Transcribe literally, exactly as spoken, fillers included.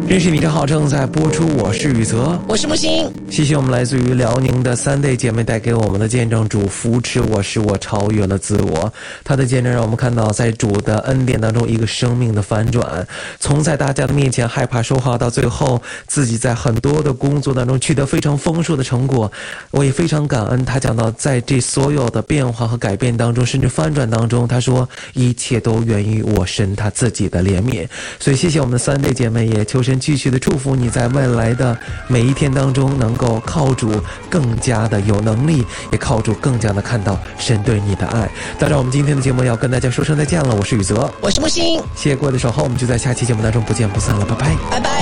认识你的好正在播出，我是宇泽， 我是木星。 谢谢我们来自于辽宁的三弟姐妹带给我们的见证，主扶持我，使我超越了自我。他的见证让我们看到在主的恩典当中一个生命的反转，从在大家的面前害怕说话，到最后自己在很多的工作当中取得非常丰硕的成果。我也非常感恩他讲到在这所有的变化和改变当中，甚至翻转当中，他说一切都源于我神他自己的怜悯。所以谢谢我们的三弟姐妹，也求神继续的祝福你在未来的每一天当中能够靠主更加的有能力，也靠主更加的看到神对你的爱。当然我们今天的节目要跟大家说声再见了，我是宇泽， 我是木星， 谢谢各位的守候，我们就在下期节目当中不见不散了，拜拜， 拜拜。